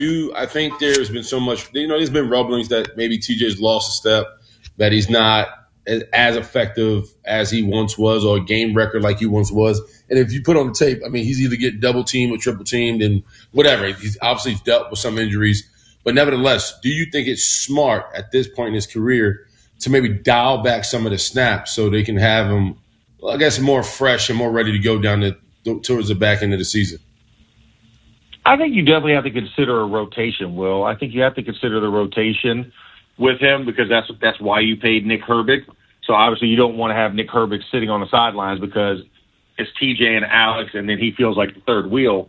I think there's been so much, there's been rumblings that maybe TJ's lost a step, that he's not as effective as he once was, or a game record like he once was. And if you put on the tape, I mean, he's either getting double teamed or triple teamed and whatever. He's obviously dealt with some injuries. But nevertheless, do you think it's smart at this point in his career to maybe dial back some of the snaps so they can have him, I guess, more fresh and more ready to go down towards the back end of the season? I think you definitely have to consider a rotation, Will. I think you have to consider the rotation with him because that's why you paid Nick Herbig. So obviously you don't want to have Nick Herbig sitting on the sidelines because it's TJ and Alex, and then he feels like the third wheel.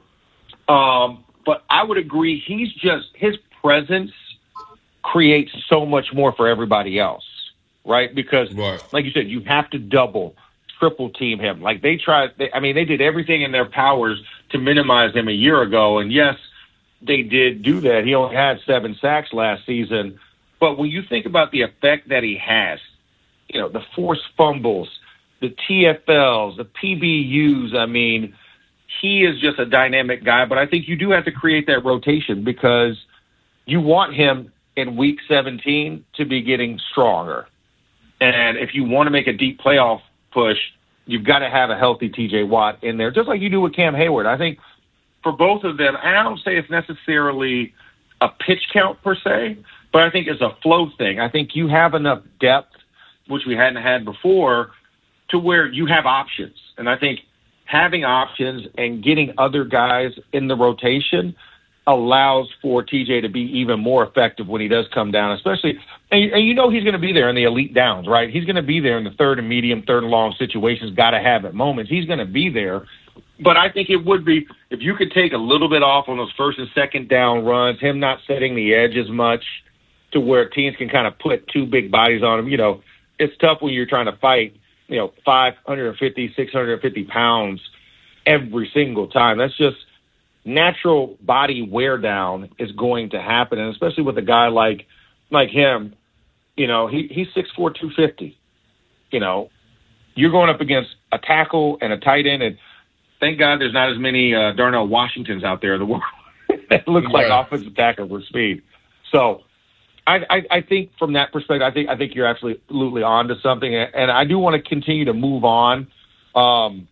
But I would agree, his presence creates so much more for everybody else, right? Because, like you said, you have to double, triple team him. Like they did everything in their powers to minimize him a year ago. And yes, they did do that. He only had 7 sacks last season. But when you think about the effect that he has, the forced fumbles, the TFLs, the PBUs, I mean, he is just a dynamic guy. But I think you do have to create that rotation because you want him in week 17 to be getting stronger. And if you want to make a deep playoff push, you've got to have a healthy TJ Watt in there, just like you do with Cam Hayward. I think for both of them, and I don't say it's necessarily a pitch count per se, but I think it's a flow thing. I think you have enough depth, which we hadn't had before, to where you have options. And I think having options and getting other guys in the rotation allows for TJ to be even more effective when he does come down, especially, and he's going to be there in the elite downs, right? He's going to be there in the third and medium, third and long situations, got to have at moments. He's going to be there. But I think it would be, if you could take a little bit off on those first and second down runs, him not setting the edge as much to where teams can kind of put 2 big bodies on him. It's tough when you're trying to fight, 550, 650 pounds every single time. That's just natural body wear down is going to happen. And especially with a guy like him, he's 6'4", 250. You're going up against a tackle and a tight end, and thank God there's not as many Darnell Washingtons out there in the world that look like offensive tackle with speed. So I think from that perspective, I think you're absolutely on to something. And I do want to continue to move on. And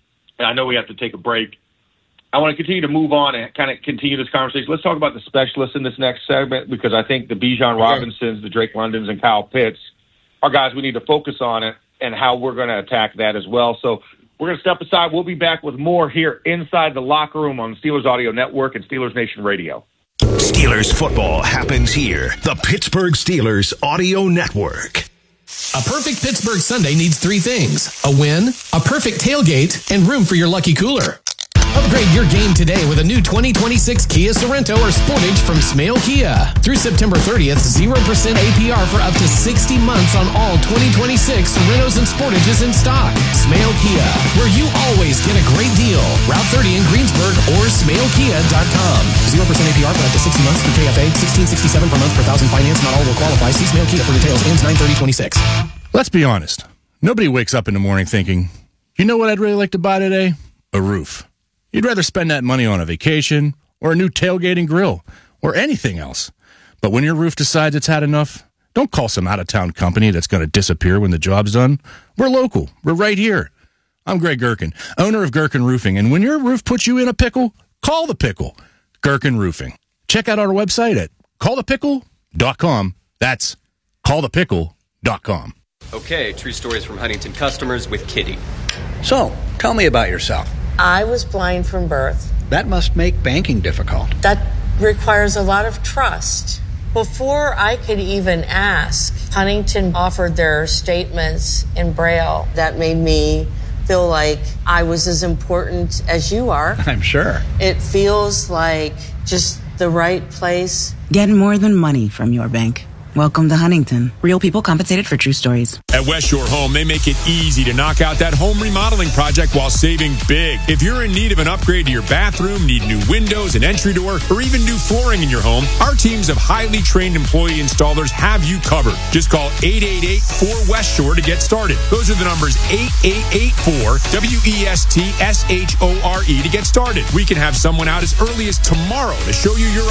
I know we have to take a break. I want to continue to move on and kind of continue this conversation. Let's talk about the specialists in this next segment because I think the Bijan Robinsons, the Drake Londons, and Kyle Pitts are guys we need to focus on it and how we're going to attack that as well. So we're going to step aside. We'll be back with more here inside the locker room on Steelers Audio Network and Steelers Nation Radio. Steelers football happens here. The Pittsburgh Steelers Audio Network. A perfect Pittsburgh Sunday needs 3 things: a win, a perfect tailgate, and room for your lucky cooler. Upgrade your game today with a new 2026 Kia Sorento or Sportage from Smale Kia. Through September 30th, 0% APR for up to 60 months on all 2026 Sorentos and Sportages in stock. Smale Kia, where you always get a great deal. Route 30 in Greensburg or SmaleKia.com. 0% APR for up to 60 months through KFA. $16.67 per month per thousand finance. Not all will qualify. See Smale Kia for details. Ends 9/30/26. Let's be honest. Nobody wakes up in the morning thinking, you know what I'd really like to buy today? A roof. You'd rather spend that money on a vacation or a new tailgating grill or anything else. But when your roof decides it's had enough, don't call some out-of-town company that's going to disappear when the job's done. We're local. We're right here. I'm Greg Gherkin, owner of Gherkin Roofing. And when your roof puts you in a pickle, call the pickle. Gherkin Roofing. Check out our website at callthepickle.com. That's callthepickle.com. Okay, true stories from Huntington customers with Kitty. So, tell me about yourself. I was blind from birth. That must make banking difficult. That requires a lot of trust. Before I could even ask, Huntington offered their statements in Braille. That made me feel like I was as important as you are. I'm sure. It feels like just the right place. Get more than money from your bank. Welcome to Huntington. Real people compensated for true stories. At West Shore Home, they make it easy to knock out that home remodeling project while saving big. If you're in need of an upgrade to your bathroom, need new windows, an entry door, or even new flooring in your home, our teams of highly trained employee installers have you covered. Just call 888-4West Shore to get started. Those are the numbers 8884-WESTSHORE to get started. We can have someone out as early as tomorrow to show you your